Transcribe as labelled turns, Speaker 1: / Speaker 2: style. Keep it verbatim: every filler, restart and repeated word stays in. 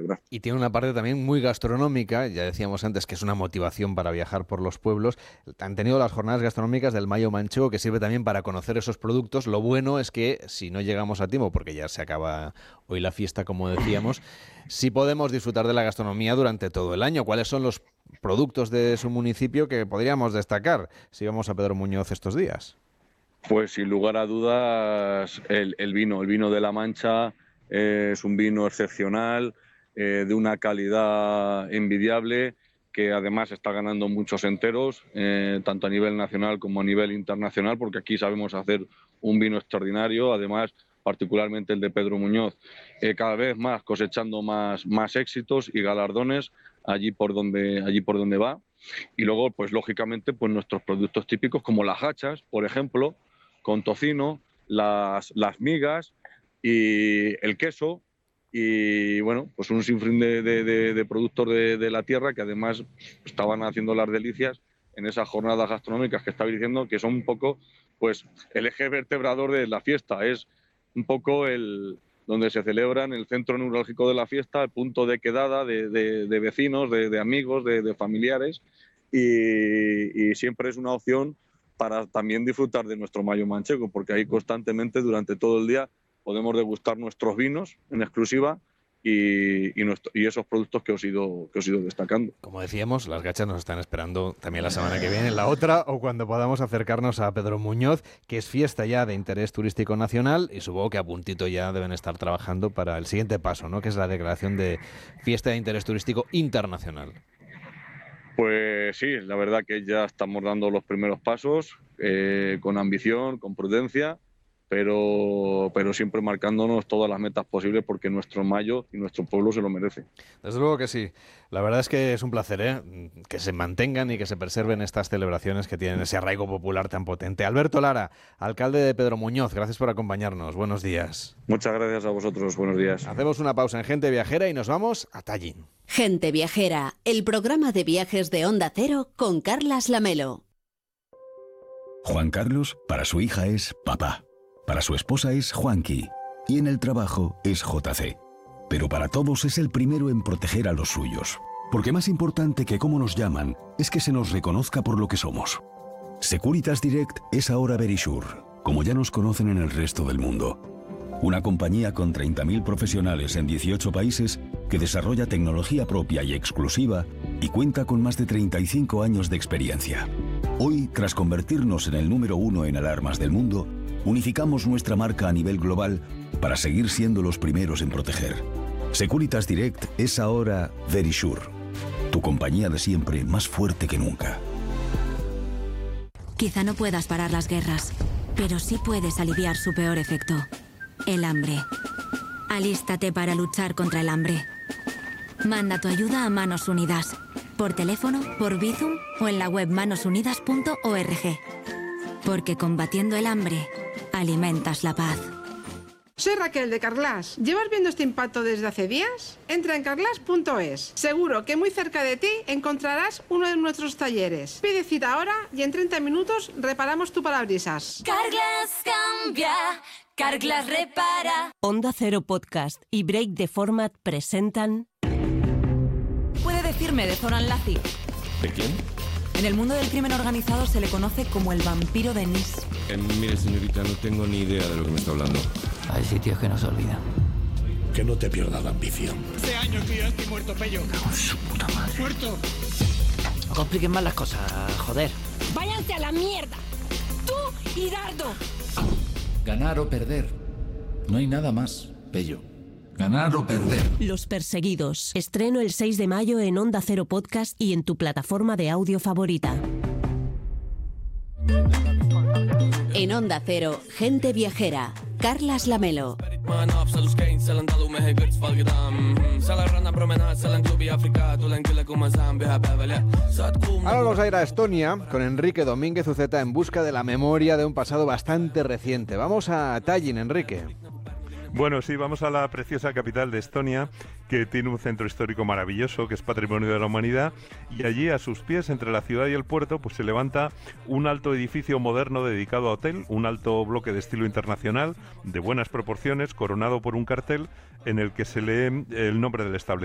Speaker 1: celebrar.
Speaker 2: Y tiene una parte también muy gastronómica, ya decíamos antes que es una motivación para viajar por los pueblos. Han tenido las jornadas gastronómicas del Mayo Manchego, que sirve también para conocer esos productos. Lo bueno es que si no llegamos a tiempo, porque ya se acaba hoy la fiesta, como decíamos, sí podemos disfrutar de la gastronomía durante todo el año. ¿Cuáles son los productos de su municipio que podríamos destacar si vamos a Pedro Muñoz estos días?
Speaker 1: Pues sin lugar a dudas el, el vino, el vino de La Mancha eh, es un vino excepcional, eh, de una calidad envidiable, que además está ganando muchos enteros, eh, tanto a nivel nacional como a nivel internacional, porque aquí sabemos hacer un vino extraordinario, además particularmente el de Pedro Muñoz, eh, cada vez más cosechando más, más éxitos y galardones allí por donde, allí por donde va. Y luego, pues lógicamente, pues nuestros productos típicos como las hachas, por ejemplo, con tocino, las, las migas y el queso y bueno, pues un sinfín de, de, de, de productos de, de la tierra que además estaban haciendo las delicias en esas jornadas gastronómicas que estaba diciendo, que son un poco pues el eje vertebrador de la fiesta, es un poco el donde se celebra en el centro neurálgico de la fiesta, el punto de quedada de, de, de vecinos, de, de amigos, de, de familiares y, y siempre es una opción para también disfrutar de nuestro Mayo Manchego, porque ahí constantemente durante todo el día podemos degustar nuestros vinos en exclusiva y, y, nuestro, y esos productos que os, he ido, que os he ido destacando.
Speaker 2: Como decíamos, las gachas nos están esperando también la semana que viene, la otra, o cuando podamos acercarnos a Pedro Muñoz, que es fiesta ya de interés turístico nacional, y supongo que a puntito ya deben estar trabajando para el siguiente paso, ¿no?, que es la declaración de fiesta de interés turístico internacional.
Speaker 1: Pues sí, la verdad que ya estamos dando los primeros pasos, eh, con ambición, con prudencia, pero, pero siempre marcándonos todas las metas posibles porque nuestro Mayo y nuestro pueblo se lo merece.
Speaker 2: Desde luego que sí. La verdad es que es un placer, ¿eh?, que se mantengan y que se preserven estas celebraciones que tienen ese arraigo popular tan potente. Alberto Lara, alcalde de Pedro Muñoz, gracias por acompañarnos. Buenos días.
Speaker 1: Muchas gracias a vosotros. Buenos días.
Speaker 2: Hacemos una pausa en Gente Viajera y nos vamos a Tallin.
Speaker 3: Gente Viajera, el programa de viajes de Onda Cero con Carlas Lamelo.
Speaker 4: Juan Carlos, para su hija es papá. Para su esposa es Juanqui. Y en el trabajo es J C. Pero para todos es el primero en proteger a los suyos. Porque más importante que cómo nos llaman es que se nos reconozca por lo que somos. Securitas Direct es ahora Verisure, como ya nos conocen en el resto del mundo. Una compañía con treinta mil profesionales en dieciocho países que desarrolla tecnología propia y exclusiva y cuenta con más de treinta y cinco años de experiencia. Hoy, tras convertirnos en el número uno en alarmas del mundo, unificamos nuestra marca a nivel global para seguir siendo los primeros en proteger. Securitas Direct es ahora Verisure, tu compañía de siempre más fuerte que nunca.
Speaker 5: Quizá no puedas parar las guerras, pero sí puedes aliviar su peor efecto. El hambre. Alístate para luchar contra el hambre. Manda tu ayuda a Manos Unidas. Por teléfono, por Bizum o en la web manos unidas punto org. Porque combatiendo el hambre, alimentas la paz.
Speaker 6: Soy Raquel de Carglass. ¿Llevas viendo este impacto desde hace días? Entra en carglass punto es. Seguro que muy cerca de ti encontrarás uno de nuestros talleres. Pide cita ahora y en treinta minutos reparamos tu parabrisas.
Speaker 7: Carglass cambia, Carglass repara.
Speaker 8: Onda Cero Podcast y Break the Format presentan...
Speaker 9: ¿Puede decirme de Zoran Lazi?
Speaker 10: ¿De quién?
Speaker 9: En el mundo del crimen organizado se le conoce como el vampiro de Nice.
Speaker 10: Eh, mire, señorita, no tengo ni idea de lo que me está hablando.
Speaker 11: Hay sitios que no se olvidan.
Speaker 12: Que no te pierda la ambición.
Speaker 13: Hace años que ya estoy muerto, Pello.
Speaker 11: Con su puta madre.
Speaker 13: ¡Muerto!
Speaker 11: No compliquen más las cosas, joder.
Speaker 7: ¡Váyanse a la mierda! ¡Tú y Dardo!
Speaker 14: Ganar o perder. No hay nada más, Pello. Ganar o perder.
Speaker 8: Los Perseguidos. Estreno el seis de mayo en Onda Cero Podcast y en tu plataforma de audio favorita.
Speaker 3: En Onda Cero, Gente Viajera. Carlas Lamelo.
Speaker 2: Ahora vamos a ir a Estonia con Enrique Domínguez Uceta en busca de la memoria de un pasado bastante reciente. Vamos a Tallin, Enrique.
Speaker 15: Bueno, sí, vamos a la preciosa capital de Estonia, que tiene un centro histórico maravilloso, que es patrimonio de la humanidad, y allí a sus pies, entre la ciudad y el puerto, pues se levanta un alto edificio moderno dedicado a hotel, un alto bloque de estilo internacional, de buenas proporciones, coronado por un cartel en el que se lee el nombre del establecimiento.